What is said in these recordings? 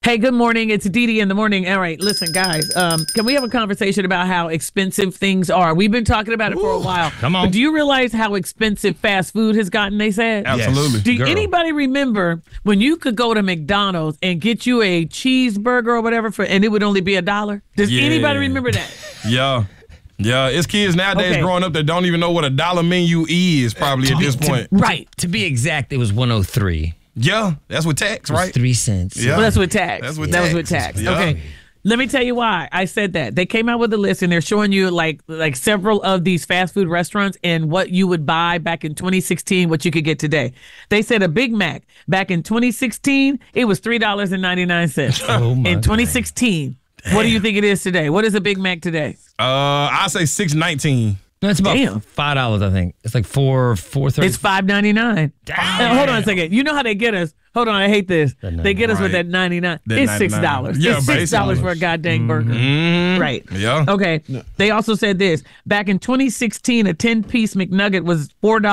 Hey, good morning. It's Dee Dee in the morning. All right, listen, guys. Can we have a conversation about how expensive things are? We've been talking about it for a while. Come on. But do you realize how expensive fast food has gotten, they said? Absolutely. Do anybody remember when you could go to McDonald's and get you a cheeseburger or whatever and it would only be $1? Does anybody remember that? Yeah. Yeah, it's kids nowadays growing up that don't even know what a dollar menu is probably at this point. Right. To be exact, it was 103. Yeah, that's with tax, right? 3 cents. Yeah. Well, that's with tax. That's with that tax. was with tax. Yeah. Okay. Let me tell you why I said that. They came out with a list and they're showing you like several of these fast food restaurants and what you would buy back in 2016, what you could get today. They said a Big Mac back in 2016, it was $3.99. Oh my in 2016. What do you think it is today? What is a Big Mac today? I say $6.19. No, it's about $5, I think. It's like $4.30. It's $5.99. Hold on a second. You know how they get us? Hold on, I hate this. They get us with that 99. It's $6. Yeah, it's $6 for a goddamn burger. Right. Yeah. Okay. They also said this. Back in 2016, a 10-piece McNugget was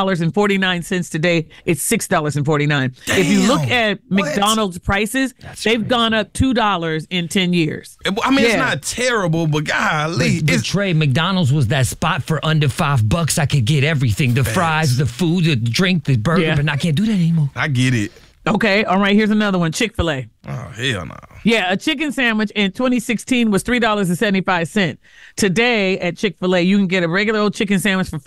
$4.49. Today, it's $6.49. If you look at McDonald's prices, they've gone up $2 in 10 years. I mean, it's not terrible, but golly. But Trey, McDonald's was that spot for under $5. I could get everything. The fries, the food, the drink, the burger, but I can't do that anymore. I get it. Okay, all right, here's another one, Chick-fil-A. Oh, hell no. Yeah, a chicken sandwich in 2016 was $3.75. Today at Chick-fil-A, you can get a regular old chicken sandwich for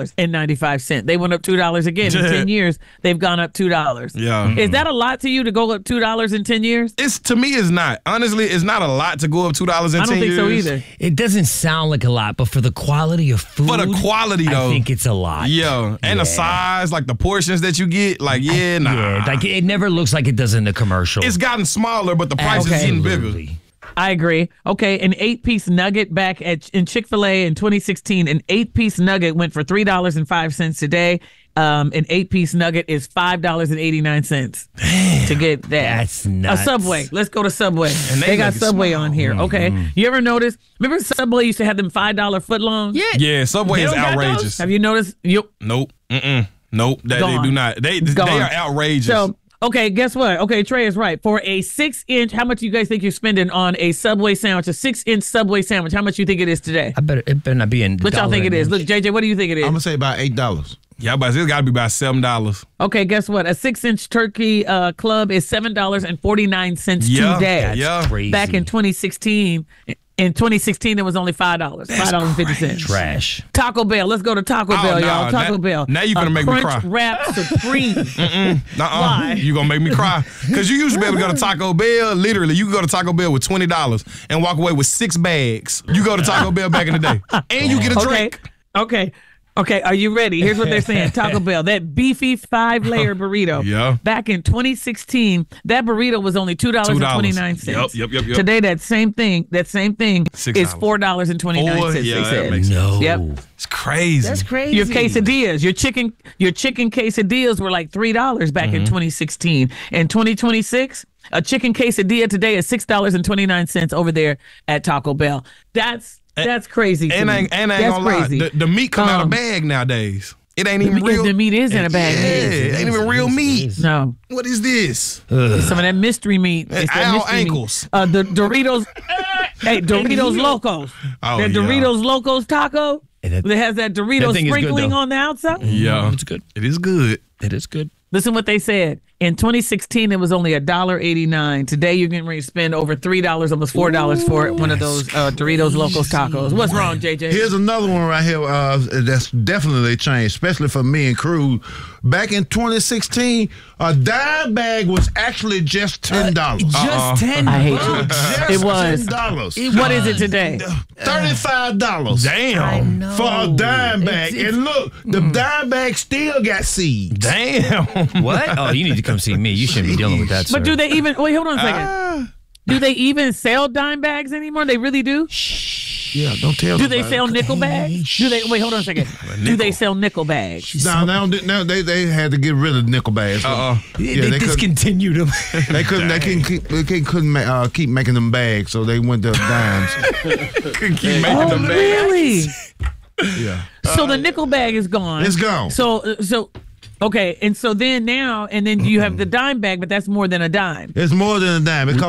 $5.95. They went up $2 again. In 10 years, they've gone up $2. Yeah. Is that a lot to you to go up $2 in 10 years? To me, it's not. Honestly, it's not a lot to go up $2 in 10 years. I don't think so either. It doesn't sound like a lot, but for the quality of food, For the quality, though. I think it's a lot. Yeah. And the size, like the portions that you get, like, nah. Yeah, like it never looks like it does in the commercial. It's gotten smaller, but the price is getting bigger. I agree. Okay, an 8-piece nugget back in Chick-fil-A in 2016, an 8-piece nugget went for $3.05 today. An 8-piece nugget is $5.89 to get that. That's nuts. A Subway. Let's go to Subway. And they got Subway on here. Okay. You ever notice? Remember Subway used to have them $5 footlongs? Yeah, Subway is outrageous. Have you noticed? Nope. Nope. They do not. They are outrageous. So, okay, guess what? Okay, Trey is right. For a 6-inch, how much do you guys think you're spending on a Subway sandwich? A 6-inch Subway sandwich. How much do you think it is today? It better not be in. What y'all think it is? Look, JJ, what do you think it is? I'm gonna say about $8. Yeah, but it's got to be about $7. Okay, guess what? A 6-inch turkey club is $7.49 today. Yeah, crazy. Back in 2016. In 2016, it was only $5. $5.50. Trash. Taco Bell. Let's go to Taco Bell, y'all. Taco Bell. Now you're gonna make me cry. Crunch Wrap Supreme. Why? You gonna make me cry? Because you used to be able to go to Taco Bell. Literally, you could go to Taco Bell with $20 and walk away with 6 bags. You go to Taco Bell back in the day, and you get a drink. Okay, are you ready? Here's what they're saying. Taco Bell, that beefy 5-layer burrito. Yeah. Back in 2016, that burrito was only $2.29. Yep. Today, that same thing is $4.29. Yeah, they said. that makes sense. No. Yep. It's crazy. That's crazy. Your quesadillas, your chicken quesadillas were like $3 back in 2016. In 2026, a chicken quesadilla today is $6.29 over there at Taco Bell. That's crazy. And I ain't gonna lie. The meat come out of bag nowadays. It ain't even real. The meat is in a bag. Yeah, it ain't even real meat. No. What is this? It's some of that mystery meat. It's that mystery ankles. Meat. The Doritos. Hey, Doritos Locos. Oh, that Doritos Locos taco that has that Dorito sprinkling on the outside. Yeah. It's good. It is good. It is good. Listen what they said. In 2016, it was only $1.89. Today, you're getting ready to spend over $3, almost $4 for one of those Doritos Locos tacos. What's wrong, JJ? Here's another one right here that's definitely changed, especially for me and crew. Back in 2016, a dime bag was actually just $10. Just $10. I hate you. Just It was. $10. What is it today? $35. Damn. For a dime bag. And look, the dime bag still got seeds. Damn. What? Oh, you need to come see me. You shouldn't be dealing with that, sir. But do they even? Wait, hold on a second. Do they even sell dime bags anymore? They really do? Yeah, don't tell Do they sell nickel bags? Do they? Wait, hold on a second. Do they sell nickel bags? No, they had to get rid of nickel bags. They discontinued them. They couldn't keep making them bags, so they went to dimes. Couldn't keep making them bags. Really? Yeah. So the nickel bag is gone. It's gone. So okay, and so then you have the dime bag, but that's more than a dime. It's more than a dime. It